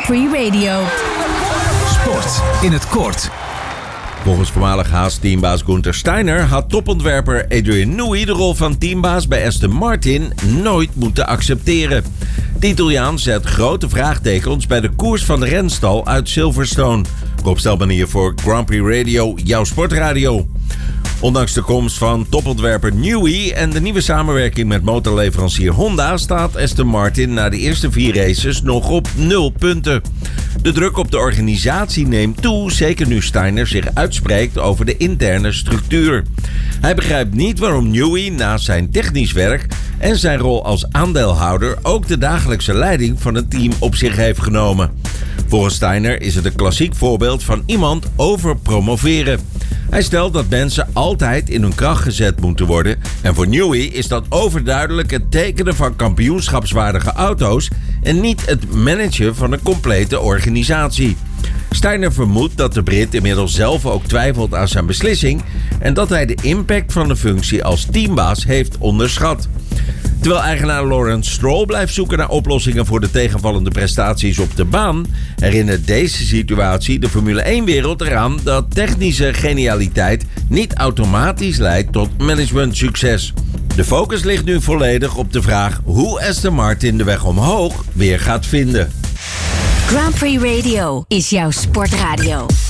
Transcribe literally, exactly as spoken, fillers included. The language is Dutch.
Free Radio. Sport in het kort. Volgens voormalig Haas-teambaas Gunther Steiner had topontwerper Adrian Newey de rol van teambaas bij Aston Martin nooit moeten accepteren. De Italiaan zet grote vraagtekens bij de koers van de renstal uit Silverstone. Rob Stelman hier voor Grand Prix Radio, jouw sportradio. Ondanks de komst van topontwerper Newey en de nieuwe samenwerking met motorleverancier Honda staat Aston Martin na de eerste vier races nog op nul punten. De druk op de organisatie neemt toe, zeker nu Steiner zich uitspreekt over de interne structuur. Hij begrijpt niet waarom Newey naast zijn technisch werk en zijn rol als aandeelhouder ook de dagelijkse leiding van het team op zich heeft genomen. Volgens Steiner is het een klassiek voorbeeld van iemand overpromoveren. Hij stelt dat mensen altijd in hun kracht gezet moeten worden en voor Newey is dat overduidelijk het tekenen van kampioenschapswaardige auto's en niet het managen van een complete organisatie. Steiner vermoedt dat de Brit inmiddels zelf ook twijfelt aan zijn beslissing en dat hij de impact van de functie als teambaas heeft onderschat. Terwijl eigenaar Lawrence Stroll blijft zoeken naar oplossingen voor de tegenvallende prestaties op de baan, herinnert deze situatie de Formule één-wereld eraan dat technische genialiteit niet automatisch leidt tot managementsucces. De focus ligt nu volledig op de vraag hoe Aston Martin de weg omhoog weer gaat vinden. Grand Prix Radio is jouw sportradio.